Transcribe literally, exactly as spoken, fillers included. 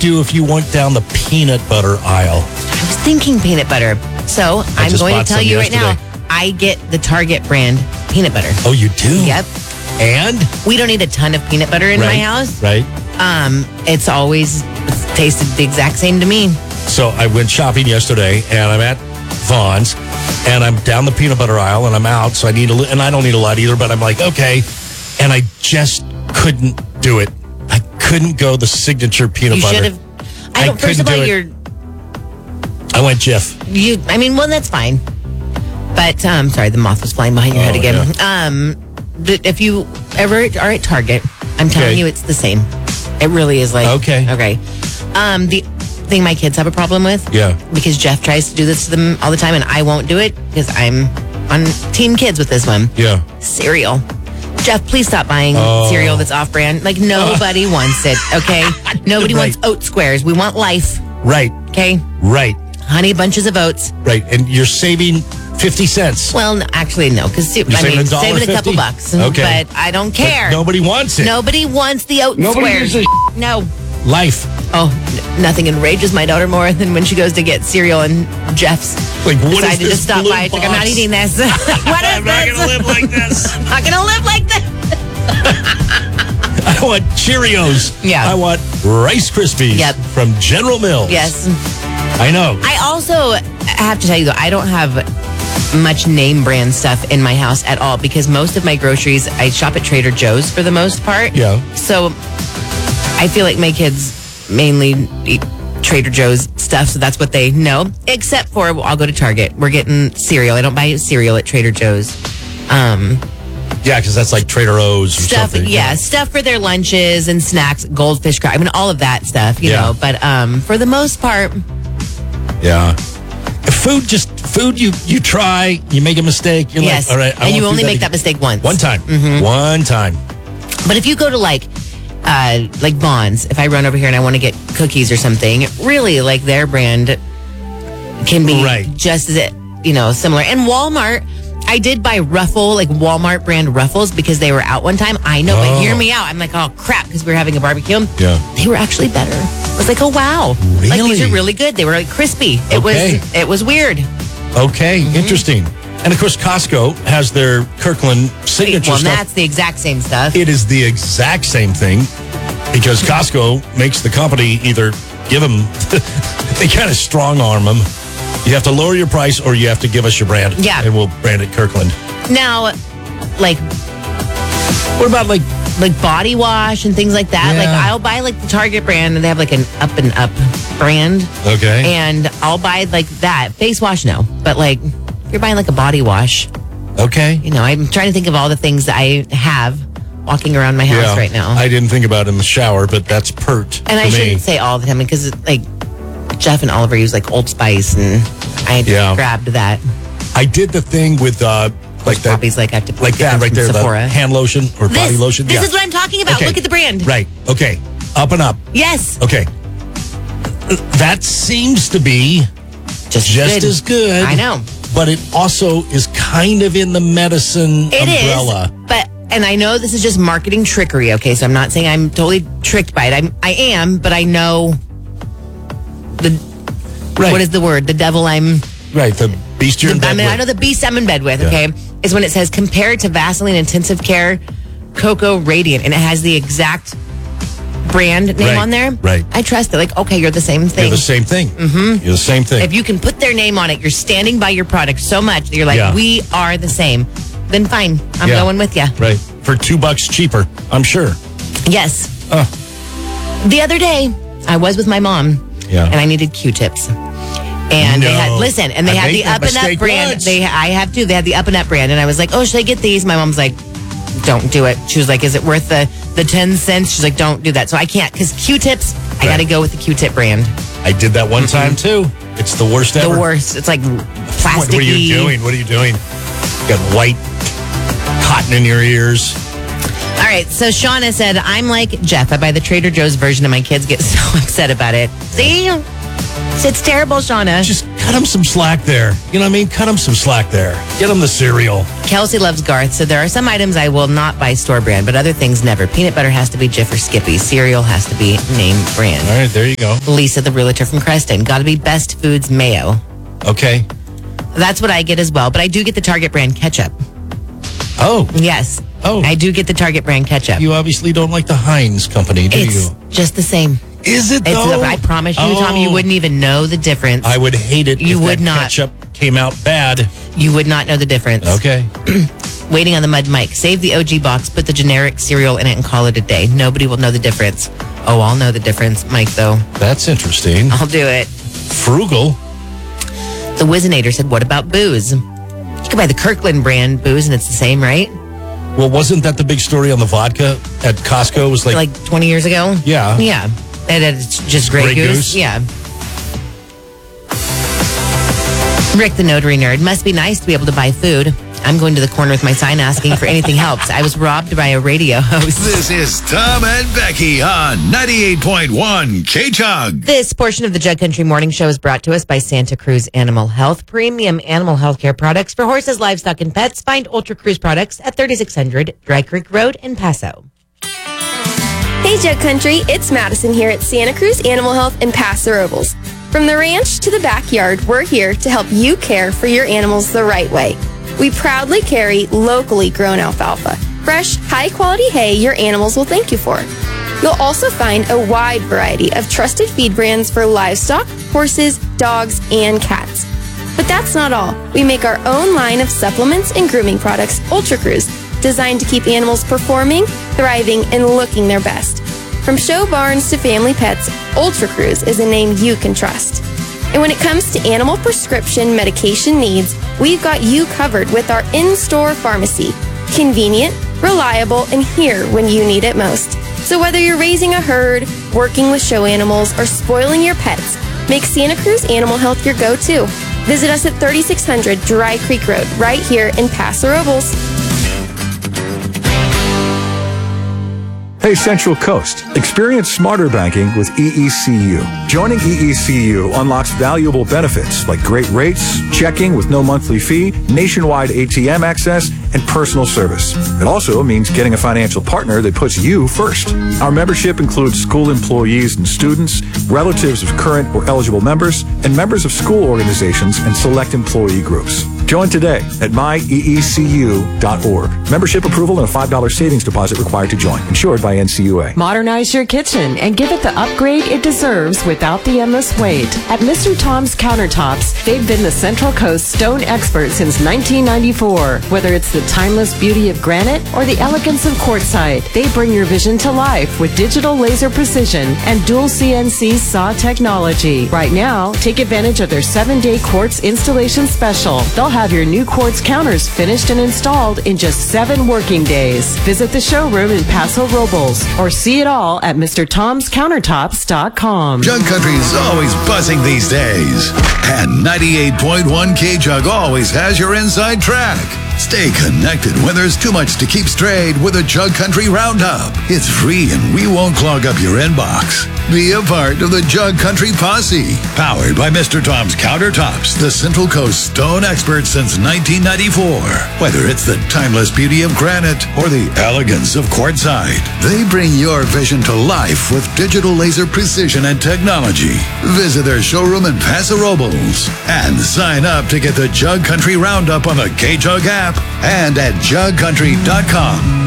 do if you went down the peanut butter aisle? I was thinking peanut butter. So I I'm just going bought to tell some you right yesterday. now, I get the Target brand peanut butter. Oh, you do? Yep. And? We don't need a ton of peanut butter in right, my house. Right. Um, it's always it's tasted the exact same to me. So I went shopping yesterday, and I'm at Vaughn's, and I'm down the peanut butter aisle, and I'm out, so I need a li- and I don't need a lot either, but I'm like, okay. And I just couldn't do it. I couldn't go the signature peanut You butter. should have. I I don't. First of couldn't all, do you're. it. I went Jif. You. I mean, well, that's fine. But um, sorry, the moth was flying behind your Oh, head again. yeah. Um, th- if you ever are at Target, I'm telling Okay. you, it's the same. It really is like Okay. Okay. Um, the thing my kids have a problem with, Yeah. because Jeff tries to do this to them all the time, and I won't do it because I'm on Team Kids with this one. Yeah. Cereal. Jeff, please stop buying Oh. cereal that's off-brand. Like nobody wants it. Okay. Nobody Right. wants oat squares. We want Life. Right. Okay. Right. Honey bunches of oats. Right. And you're saving fifty cents. Well, no, actually, no, because I saving mean, a dollar saving a couple fifty? bucks. Okay. But I don't But care. nobody wants it. Nobody wants the oat Nobody squares. gives a No. Life. Oh, n- nothing enrages my daughter more than when she goes to get cereal and Jeff's Like, what is decided to this just stop blue by. It's like, I'm not box? eating this. What is I'm not this? going to live like this. I'm not gonna live like this. I want Cheerios. Yeah. I want Rice Krispies Yep. from General Mills. Yes. I know. I also have to tell you though, I don't have much name brand stuff in my house at all because most of my groceries I shop at Trader Joe's for the most part. Yeah. So I feel like my kids mainly eat Trader Joe's stuff, so that's what they know. Except for I'll go to Target. We're getting cereal. I don't buy cereal at Trader Joe's. Um, Yeah, because that's like Trader O's or stuff, something. yeah, stuff for their lunches and snacks, goldfish crack. I mean, all of that stuff, you Yeah. know. But um, for the most part, Yeah. Food, just food. You you try, you make a mistake. You're yes. like, all right, I and you won't only do make that again. mistake once. one time. Mm-hmm. One time. But if you go to like, uh, like Vons, if I run over here and I want to get cookies or something, really like their brand can be Right. just as, you know, similar. And Walmart, I did buy Ruffle, like Walmart brand Ruffles because they were out one time. I know, Oh. but hear me out. I'm like, oh crap, because we were having a barbecue. Yeah. They were actually better. I was like, oh wow. Like these Really? are really good. They were like crispy. It Okay. was it was weird. Okay, Mm-hmm. interesting. And of course, Costco has their Kirkland signature Well, stuff. that's the exact same stuff. It is the exact same thing because Costco makes the company either give them, they kind of strong arm them. You have to lower your price or you have to give us your brand. Yeah. And we'll brand it Kirkland. Now, like What about like, like body wash and things like that. Yeah. Like I'll buy like the Target brand and they have like an Up and Up brand. okay. And I'll buy like that. Face wash, no. But like if you're buying like a body wash, okay. you know, I'm trying to think of all the things that I have walking around my house right now. I didn't think about it in the shower, but that's pert and to I me. shouldn't say all the time because like Jeff and Oliver use like Old Spice and I Yeah. grabbed that. I did the thing with uh, like that. Poppy's like I have to Like get that them right from there, the Sephora. hand lotion or This, body lotion. this Yeah. is what I'm talking about. Okay. Look at the brand. Right. Okay. Up and Up. Yes. Okay. That seems to be Just, just good. as good. I know. But it also is kind of in the medicine It is, umbrella. but and I know this is just marketing trickery. Okay, so I'm not saying I'm totally tricked by it. I'm I am, but I know the Right. what is the word? The devil I'm. Right. The beast you're in The, I bed mean, I with. know the beast I'm in bed with. Yeah. Okay, is when it says compared to Vaseline Intensive Care Cocoa Radiant, and it has the exact brand name Right, on there. right. I trust it. Like, okay, you're the same thing. You're the same thing. Mm-hmm. You're the same thing. If you can put their name on it, you're standing by your product so much that you're like, Yeah. we are the same. Then fine, I'm Yeah. going with you. Right. For two bucks cheaper, I'm sure. Yes. Uh, The other day, I was with my mom, Yeah. and I needed Q-tips. And they No. had listen, and they I had made the that Up and Up mistake brand. once. They, I have too. They had the Up and Up brand, and I was like, "Oh, should I get these?" My mom's like, "Don't do it." She was like, "Is it worth the the ten cents?" She's like, "Don't do that." So I can't because Q-tips. I got to Right. go with the Q-tip brand. I did that one time too. It's the worst The ever. worst. It's like What, plasticky. what are you doing? What are you doing? You got white cotton in your ears. All right, so Shauna said, I'm like Jeff. I buy the Trader Joe's version and my kids get so upset about it. See? It's terrible, Shauna. Just cut them some slack there. You know what I mean? Cut them some slack there. Get them the cereal. Kelsey loves Garth, so there are some items I will not buy store brand, but other things never. Peanut butter has to be Jif or Skippy. Cereal has to be name brand. All right, there you go. Lisa, the realtor from Creston. Got to be Best Foods mayo. Okay. That's what I get as well, but I do get the Target brand ketchup. Oh. Yes. Oh. I do get the Target brand ketchup. You obviously don't like the Heinz company, do it's you? just the same. Is it, It's though? the, I promise you, oh. Tommy, you wouldn't even know the difference. I would hate it You if would that not. ketchup came out bad. You would not know the difference. Okay. Waiting on the Mud Mike. Save the O G box, put the generic cereal in it, and call it a day. Nobody will know the difference. Oh, I'll know the difference, Mike, though. That's interesting. I'll do it. Frugal. The Wizinator said, what about booze? You can buy the Kirkland brand booze, and it's the same, right? Well, wasn't that the big story on the vodka at Costco? It was like, Like twenty years ago? Yeah. Yeah. And it's just Grey, Grey Goose. Goose? Yeah. Rick, the notary nerd. Must be nice to be able to buy food. I'm going to the corner with my sign asking for anything helps. I was robbed by a radio host. This is Tom and Becky on ninety-eight point one K-Chug. This portion of the Jug Country Morning Show is brought to us by Santa Cruz Animal Health. Premium animal health care products for horses, livestock, and pets. Find Ultra Cruise products at thirty-six hundred Dry Creek Road in Paso. Hey Jug Country, it's Madison here at Santa Cruz Animal Health in Paso Robles. From the ranch to the backyard, we're here to help you care for your animals the right way. We proudly carry locally grown alfalfa, fresh, high-quality hay your animals will thank you for. You'll also find a wide variety of trusted feed brands for livestock, horses, dogs, and cats. But that's not all. We make our own line of supplements and grooming products, Ultra Cruise, designed to keep animals performing, thriving, and looking their best. From show barns to family pets, Ultra Cruise is a name you can trust. And when it comes to animal prescription medication needs, we've got you covered with our in-store pharmacy. Convenient, reliable, and here when you need it most. So whether you're raising a herd, working with show animals, or spoiling your pets, make Santa Cruz Animal Health your go-to. Visit us at thirty-six hundred Dry Creek Road, right here in Paso Robles. Hey Central Coast, experience smarter banking with E E C U. Joining E E C U unlocks valuable benefits like great rates, checking with no monthly fee, nationwide A T M access, and personal service. It also means getting a financial partner that puts you first. Our membership includes school employees and students, relatives of current or eligible members, and members of school organizations and select employee groups. Join today at my e e c u dot org. Membership approval and a five dollars savings deposit required to join. Insured by N C U A. Modernize your kitchen and give it the upgrade it deserves without the endless wait. At Mister Tom's Countertops, they've been the Central Coast stone expert since nineteen ninety-four. Whether it's the timeless beauty of granite or the elegance of quartzite, they bring your vision to life with digital laser precision and dual C N C saw technology. Right now, take advantage of their seven-day quartz installation special. They'll have your new quartz counters finished and installed in just seven working days. Visit the showroom in Paso Robles or see it all at Mr Toms Countertops dot com. Jug Country's always buzzing these days. And ninety-eight point one K-Jug always has your inside track. Stay connected when there's too much to keep straight with a Jug Country Roundup. It's free and we won't clog up your inbox. Be a part of the Jug Country Posse. Powered by Mister Tom's Countertops, the Central Coast stone expert since nineteen ninety-four. Whether it's the timeless beauty of granite or the elegance of quartzite, they bring your vision to life with digital laser precision and technology. Visit their showroom in Paso Robles and sign up to get the Jug Country Roundup on the K-Jug app and at jug country dot com.